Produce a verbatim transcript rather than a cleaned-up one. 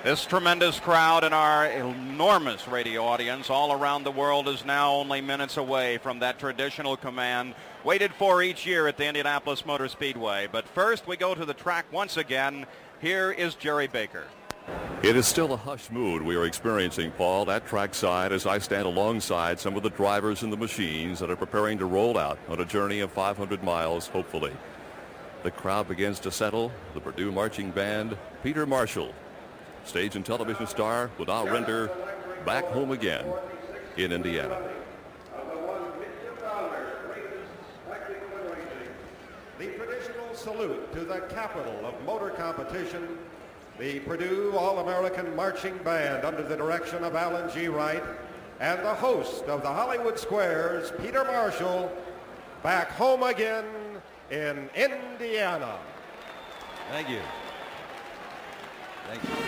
This tremendous crowd and our enormous radio audience all around the world is now only minutes away from that traditional command waited for each year at the Indianapolis Motor Speedway. But first, we go to the track once again. Here is Jerry Baker. It is still a hush mood we are experiencing, Paul, at trackside as I stand alongside some of the drivers and the machines that are preparing to roll out on a journey of five hundred miles, hopefully. The crowd begins to settle. The Purdue Marching Band, Peter Marshall, stage and television star, will now render Back Home Again in Indiana. The traditional salute to the capital of motor competition, the Purdue All-American Marching Band under the direction of Alan G. Wright, and the host of the Hollywood Squares, Peter Marshall, back home again in Indiana. Thank you. Thank you.